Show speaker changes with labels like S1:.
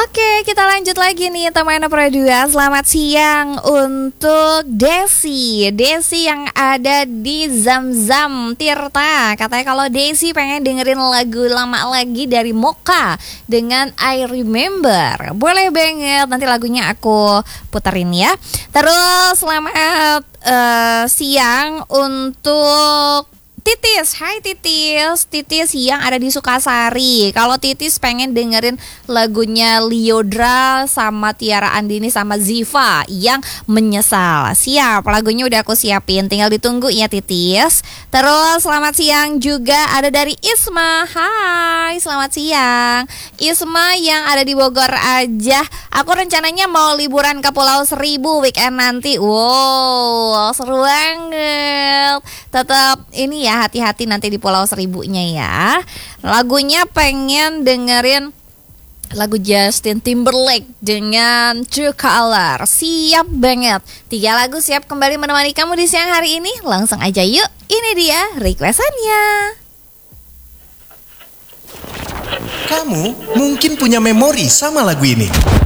S1: Oke, kita lanjut lagi nih teman Pro 2. Selamat siang untuk Desi yang ada di Zam-Zam Tirta. Katanya kalau Desi pengen dengerin lagu lama lagi dari Mocha dengan I Remember. Boleh banget, nanti lagunya aku puterin ya. Terus selamat siang untuk Titis. Hai Titis yang ada di Sukasari. Kalau Titis pengen dengerin lagunya Lyodra sama Tiara Andini sama Ziva yang Menyesal. Siap, lagunya udah aku siapin, tinggal ditunggu ya Titis. Terus selamat siang juga ada dari Isma. Hai, selamat siang Isma yang ada di Bogor aja. Aku rencananya mau liburan ke Pulau Seribu weekend nanti. Wow, seru banget. Tetap ini ya, hati-hati nanti di Pulau Seribunya ya. Lagunya pengen dengerin lagu Justin Timberlake dengan True Color. Siap banget. 3 lagu siap kembali menemani kamu di siang hari ini. Langsung aja yuk. Ini dia requestannya.
S2: Kamu mungkin punya memori sama lagu ini.